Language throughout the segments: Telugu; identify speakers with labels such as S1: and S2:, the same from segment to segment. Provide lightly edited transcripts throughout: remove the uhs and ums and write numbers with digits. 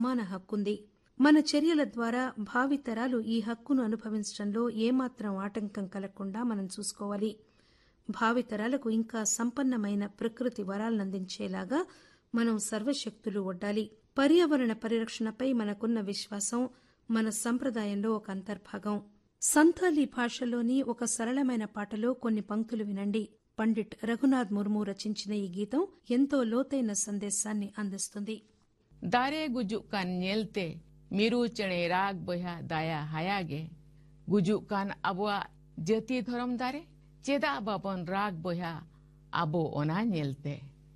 S1: సమాన హక్కుంది. మన చర్యల ద్వారా భావితరాలు ఈ హక్కును అనుభవించడంలో ఏమాత్రం ఆటంకం కలగకుండా మనం చూసుకోవాలి. భావితరాలకు ఇంకా సంపన్నమైన ప్రకృతి వరాలనందించేలాగా మనం సర్వశక్తులు ఒడ్డాలి. పర్యావరణ పరిరక్షణపై మనకున్న విశ్వాసం మన సంప్రదాయంలో ఒక అంతర్భాగం. సంతాలీ భాషలోని ఒక సరళమైన పాటలో కొన్ని పంక్తులు వినండి. పండిట్ రఘునాథ్ ముర్ము రచించిన ఈ గీతం ఎంతో లోతైన సందేశాన్ని అందిస్తుంది.
S2: దారే గుజుకాన్ నేల్తే మీరు చెణే రాగ్ బొహా దాయా హయాగే గుజుకాన్ అబువా జతి ధరం దారే చేదా బాబన్ రాగ్ బొహా అబో ఒనా నేల్తే.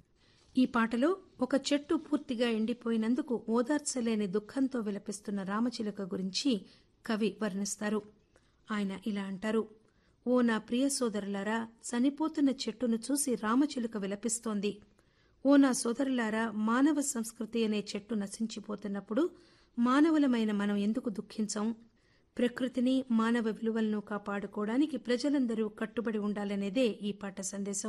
S1: ఈ పాటలో ఒక చెట్టు పూర్తిగా ఎండిపోయినందుకు ఓదార్చలేని దుఃఖంతో విలపిస్తున్న రామచిలుక గురించి కవి వర్ణిస్తారు. ఆయన ఇలా అంటారు: ఓ నా ప్రియ సోదరులారా, చనిపోతున్న చెట్టును చూసి రామచిలుక విలపిస్తోంది. ఓ నా సోదరులారా, మానవ సంస్కృతి అనే చెట్టు నశించిపోతున్నప్పుడు మానవులమైన మనం ఎందుకు దుఃఖించం? ప్రకృతిని, మానవ విలువలను కాపాడుకోవడానికి ప్రజలందరూ కట్టుబడి ఉండాలనేదే ఈ పాట సందేశం.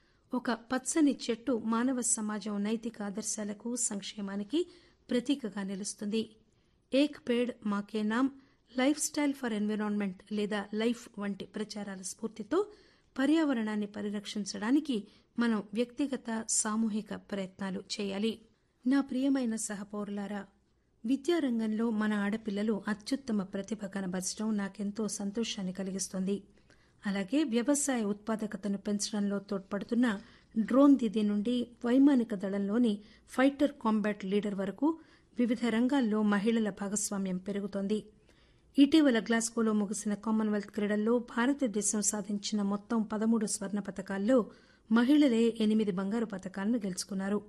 S1: ఒక పచ్చని చెట్టు మానవ సమాజం నైతిక ఆదర్శాలకు, సంక్షేమానికి ప్రతీకగా నిలుస్తుంది. ఏక్ పేడ్ మాకే నామ్, లైఫ్ స్టైల్ ఫర్ ఎన్విరాన్మెంట్ లేదా లైఫ్ వంటి ప్రచారాల స్ఫూర్తితో పర్యావరణాన్ని పరిరక్షించడానికి మనం వ్యక్తిగత, సామూహిక ప్రయత్నాలు చేయాలి. నా ప్రియమైన సహపౌరులారా, విద్యారంగంలో మన ఆడపిల్లలు అత్యుత్తమ ప్రతిభ కనబరచడం నాకెంతో సంతోషాన్ని కలిగిస్తోంది. అలాగే వ్యవసాయ ఉత్పాదకతను పెంచడంలో తోడ్పడుతున్న డ్రోన్ దీదీ నుండి వైమానిక దళంలోని ఫైటర్ కాంబాట్ లీడర్ వరకు వివిధ రంగాల్లో మహిళల భాగస్వామ్యం పెరుగుతోంది. ఇటీవల గ్లాస్గోలో ముగిసిన కామన్వెల్త్ క్రీడల్లో భారతదేశం సాధించిన మొత్తం 13 స్వర్ణ పతకాల్లో మహిళలే 8 బంగారు పతకాలను గెలుచుకున్నారు.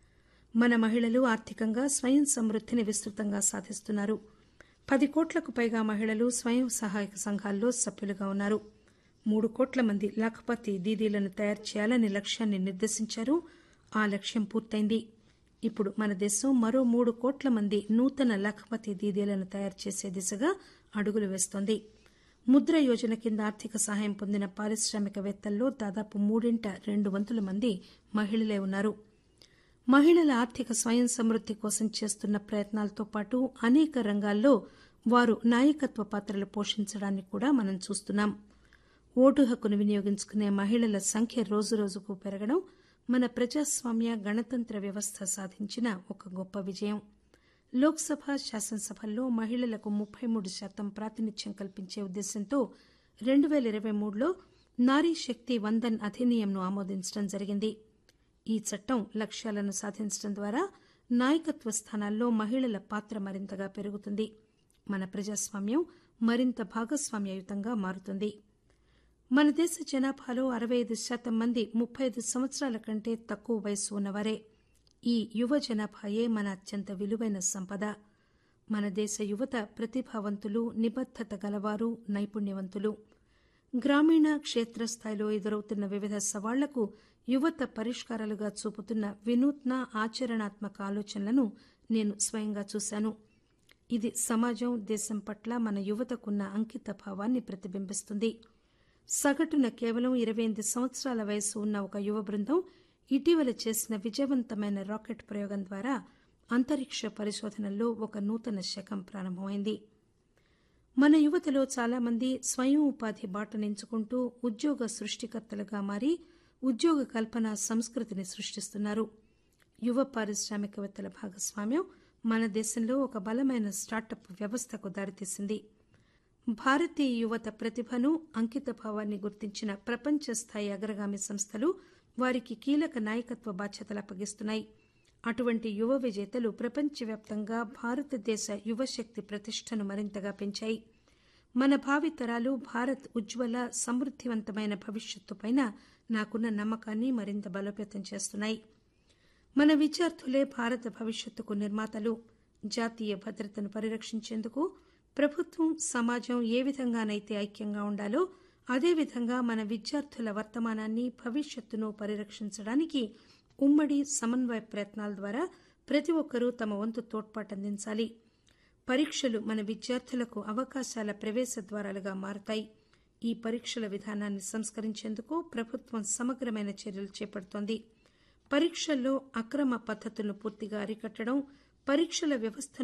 S1: మన మహిళలు ఆర్థికంగా స్వయం సమృద్దిని విస్తృతంగా సాధిస్తున్నారు. 10 కోట్లకు పైగా మహిళలు స్వయం సహాయక సంఘాల్లో సభ్యులుగా ఉన్నారు. 3 కోట్ల మంది లఖపతి దీదీలను తయారు చేయాలని లక్ష్యాన్ని నిర్దేశించారు. ఆ లక్ష్యం పూర్తయింది. ఇప్పుడు మన దేశం మరో 3 కోట్ల మంది నూతన లఖపతి దీదీలను తయారు చేసే దిశగా అడుగులు వేస్తోంది. ముద్ర యోజన కింద ఆర్థిక సహాయం పొందిన పారిశ్రామికవేత్తల్లో దాదాపు 3/2 మంది మహిళలే ఉన్నారు. మహిళల ఆర్థిక స్వయం సమృద్ది కోసం చేస్తున్న ప్రయత్నాలతో పాటు అనేక రంగాల్లో వారు నాయకత్వ పాత్రలు పోషించడాన్ని కూడా మనం చూస్తున్నాం. ఓటు హక్కును వినియోగించుకునే మహిళల సంఖ్య రోజురోజుకు పెరగడం మన ప్రజాస్వామ్య, గణతంత్ర వ్యవస్థ సాధించిన ఒక గొప్ప విజయం. లోక్సభ, శాసనసభల్లో మహిళలకు 33% ప్రాతినిధ్యం కల్పించే ఉద్దేశంతో 2023లో నారీ శక్తి వందన్ అధినియంను ఆమోదించడం జరిగింది. ఈ చట్టం లక్ష్యాలను సాధించడం ద్వారా నాయకత్వ స్థానాల్లో మహిళల పాత్ర మరింతగా పెరుగుతుంది. మన ప్రజాస్వామ్యం మరింత భాగస్వామ్యయుతంగా మారుతుంది. మన దేశ జనాభాలో 65% మంది 35 సంవత్సరాల కంటే తక్కువ వయస్సు ఉన్నవారే. ఈ యువ జనాభాయే మన అత్యంత విలువైన సంపద. మన దేశ యువత ప్రతిభావంతులు, నిబద్దత గలవారు, నైపుణ్యవంతులు. గ్రామీణ, క్షేత్రస్థాయిలో ఎదురవుతున్న వివిధ సవాళ్లకు యువత పరిష్కారాలుగా చూపుతున్న వినూత్న, ఆచరణాత్మక ఆలోచనలను నేను స్వయంగా చూశాను. ఇది సమాజం, దేశం పట్ల మన యువతకున్న అంకిత భావాన్ని ప్రతిబింబిస్తుంది. సగటున కేవలం 28 సంవత్సరాల వయసు ఉన్న ఒక యువ బృందం ఇటీవల చేసిన విజయవంతమైన రాకెట్ ప్రయోగం ద్వారా అంతరిక్ష పరిశోధనల్లో ఒక నూతన శకం ప్రారంభమైంది. మన యువతలో చాలా మంది స్వయం ఉపాధి బాటను ఎంచుకుంటూ ఉద్యోగ సృష్టికర్తలుగా మారి ఉద్యోగ కల్పన సంస్కృతిని సృష్టిస్తున్నారు. యువ పారిశ్రామికవేత్తల భాగస్వామ్యం మన దేశంలో ఒక బలమైన స్టార్టప్ వ్యవస్థకు దారితీసింది. భారతీయ యువత ప్రతిభను, అంకిత భావాన్ని గుర్తించిన ప్రపంచ స్థాయి అగ్రగామి సంస్థలు వారికి కీలక నాయకత్వ బాధ్యతలు అప్పగిస్తున్నాయి. అటువంటి యువ విజేతలు ప్రపంచవ్యాప్తంగా భారతదేశ యువశక్తి ప్రతిష్టను మరింతగా పెంచాయి. మన భావితరాలు భారత్ ఉజ్వల, సమృద్దివంతమైన భవిష్యత్తుపైన నాకున్న నమ్మకాన్ని మరింత బలోపేతం చేస్తున్నాయి. మన విద్యార్థులే భారత భవిష్యత్తుకు నిర్మాతలు. జాతీయ భద్రతను పరిరక్షించేందుకు ప్రభుత్వం, సమాజం ఏ విధంగానైతే ఐక్యంగా ఉండాలో అదేవిధంగా మన విద్యార్థుల వర్తమానాన్ని, భవిష్యత్తును పరిరక్షించడానికి ఉమ్మడి, సమన్వయ ప్రయత్నాల ద్వారా ప్రతి ఒక్కరూ తమ వంతు తోడ్పాటు అందించాలి. పరీక్షలు మన విద్యార్థులకు అవకాశాల ప్రవేశ ద్వారాలుగా మారతాయి. ఈ పరీక్షల విధానాన్ని సంస్కరించేందుకు ప్రభుత్వం సమగ్రమైన చర్యలు చేపడుతోంది. పరీక్షల్లో అక్రమ పద్దతులను పూర్తిగా అరికట్టడం, పరీక్షల వ్యవస్థ